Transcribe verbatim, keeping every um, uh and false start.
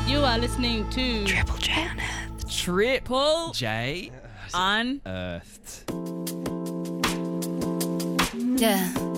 You are listening to Triple J on Earth. Triple J on Earthed. Yeah.